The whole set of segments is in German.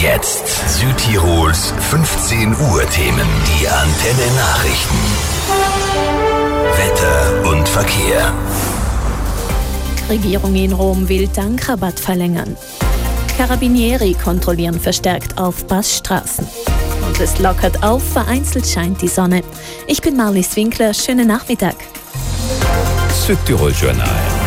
Jetzt Südtirols 15 Uhr Themen. Die Antenne Nachrichten. Wetter und Verkehr. Regierung in Rom will Tankrabatt verlängern. Carabinieri kontrollieren verstärkt auf Passstraßen. Und es lockert auf, vereinzelt scheint die Sonne. Ich bin Marlies Winkler, schönen Nachmittag. Südtirol Journal.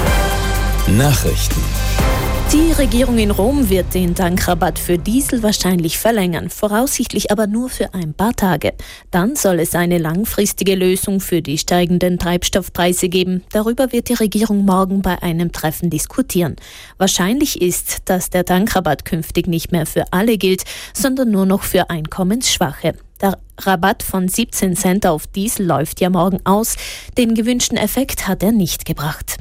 Nachrichten. Die Regierung in Rom wird den Tankrabatt für Diesel wahrscheinlich verlängern, voraussichtlich aber nur für ein paar Tage. Dann soll es eine langfristige Lösung für die steigenden Treibstoffpreise geben. Darüber wird die Regierung morgen bei einem Treffen diskutieren. Wahrscheinlich ist, dass der Tankrabatt künftig nicht mehr für alle gilt, sondern nur noch für Einkommensschwache. Der Rabatt von 17 Cent auf Diesel läuft ja morgen aus. Den gewünschten Effekt hat er nicht gebracht.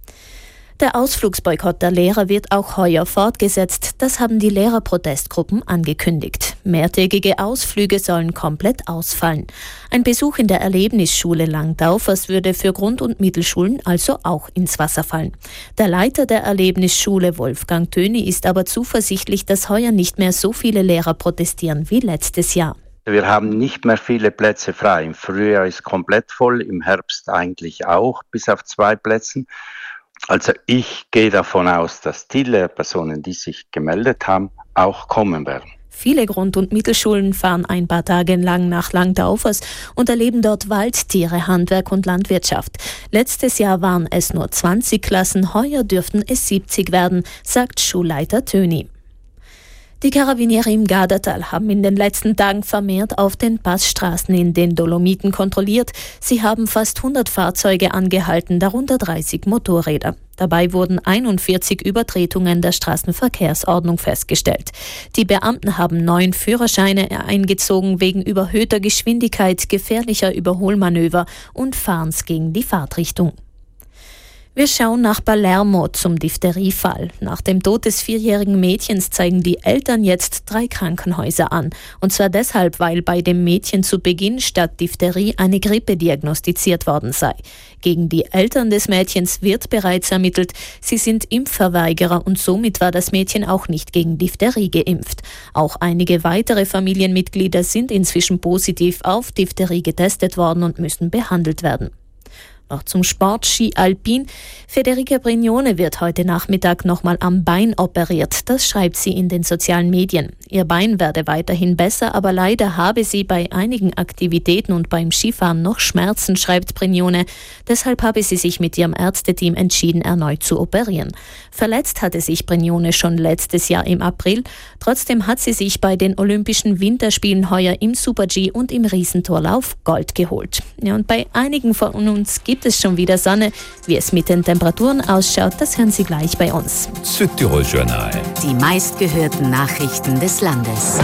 Der Ausflugsboykott der Lehrer wird auch heuer fortgesetzt. Das haben die Lehrerprotestgruppen angekündigt. Mehrtägige Ausflüge sollen komplett ausfallen. Ein Besuch in der Erlebnisschule Langdaufers würde für Grund- und Mittelschulen also auch ins Wasser fallen. Der Leiter der Erlebnisschule Wolfgang Töni ist aber zuversichtlich, dass heuer nicht mehr so viele Lehrer protestieren wie letztes Jahr. Wir haben nicht mehr viele Plätze frei. Im Frühjahr ist komplett voll, im Herbst eigentlich auch, bis auf 2 Plätzen. Also ich gehe davon aus, dass die Lehrpersonen, die sich gemeldet haben, auch kommen werden. Viele Grund- und Mittelschulen fahren ein paar Tage lang nach Langdaufers und erleben dort Waldtiere, Handwerk und Landwirtschaft. Letztes Jahr waren es nur 20 Klassen, heuer dürften es 70 werden, sagt Schulleiter Töni. Die Carabinieri im Gardatal haben in den letzten Tagen vermehrt auf den Passstraßen in den Dolomiten kontrolliert. Sie haben fast 100 Fahrzeuge angehalten, darunter 30 Motorräder. Dabei wurden 41 Übertretungen der Straßenverkehrsordnung festgestellt. Die Beamten haben 9 Führerscheine eingezogen wegen überhöhter Geschwindigkeit, gefährlicher Überholmanöver und Fahrens gegen die Fahrtrichtung. Wir schauen nach Palermo zum Diphtheriefall. Nach dem Tod des 4-jährigen Mädchens zeigen die Eltern jetzt 3 Krankenhäuser an. Und zwar deshalb, weil bei dem Mädchen zu Beginn statt Diphtherie eine Grippe diagnostiziert worden sei. Gegen die Eltern des Mädchens wird bereits ermittelt. Sie sind Impfverweigerer und somit war das Mädchen auch nicht gegen Diphtherie geimpft. Auch einige weitere Familienmitglieder sind inzwischen positiv auf Diphtherie getestet worden und müssen behandelt werden. Noch zum Sport Ski Alpin. Federica Brignone wird heute Nachmittag nochmal am Bein operiert. Das schreibt sie in den sozialen Medien. Ihr Bein werde weiterhin besser, aber leider habe sie bei einigen Aktivitäten und beim Skifahren noch Schmerzen, schreibt Brignone. Deshalb habe sie sich mit ihrem Ärzteteam entschieden, erneut zu operieren. Verletzt hatte sich Brignone schon letztes Jahr im April. Trotzdem hat sie sich bei den Olympischen Winterspielen heuer im Super-G und im Riesentorlauf Gold geholt. Ja, und bei einigen von uns gibt es schon wieder Sonne. Wie es mit den Temperaturen ausschaut, das hören Sie gleich bei uns. Südtirol Journal. Die meistgehörten Nachrichten des Landes.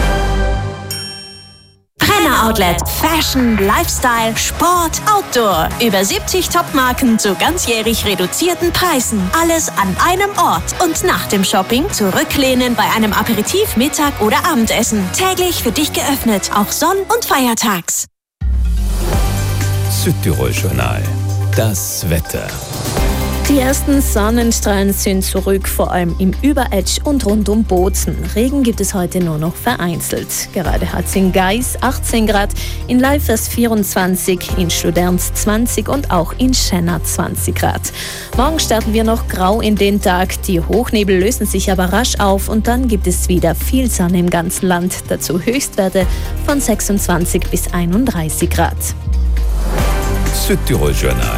Brenner Outlet. Fashion, Lifestyle, Sport, Outdoor. Über 70 Top-Marken zu ganzjährig reduzierten Preisen. Alles an einem Ort. Und nach dem Shopping zurücklehnen bei einem Aperitif, Mittag oder Abendessen. Täglich für dich geöffnet, auch Sonn- und Feiertags. Südtirol Journal. Das Wetter. Die ersten Sonnenstrahlen sind zurück, vor allem im Überetsch und rund um Bozen. Regen gibt es heute nur noch vereinzelt. Gerade hat es in Geis 18 Grad, in Leifers 24, in Studerns 20 und auch in Schenna 20 Grad. Morgen starten wir noch grau in den Tag. Die Hochnebel lösen sich aber rasch auf und dann gibt es wieder viel Sonne im ganzen Land. Dazu Höchstwerte von 26 bis 31 Grad. Südtirol Journal.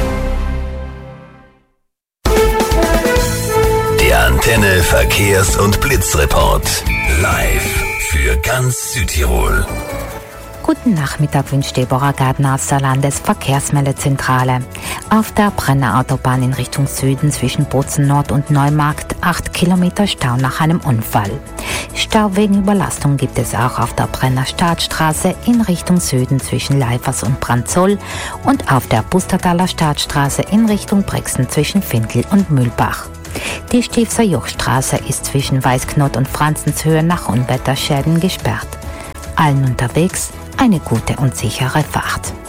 Der Antenne Verkehrs- und Blitzreport. Live für ganz Südtirol. Guten Nachmittag wünscht Deborah Gardner aus der Landesverkehrsmeldezentrale. Auf der Brenner Autobahn in Richtung Süden zwischen Bozen Nord und Neumarkt 8 Kilometer Stau nach einem Unfall. Stau wegen Überlastung gibt es auch auf der Brenner Staatsstraße in Richtung Süden zwischen Leifers und Brandzoll und auf der Pustertaler Staatsstraße in Richtung Brixen zwischen Findel und Mühlbach. Die Stiefser Jochstraße ist zwischen Weißknot und Franzenshöhe nach Unwetterschäden gesperrt. Allen unterwegs eine gute und sichere Fahrt.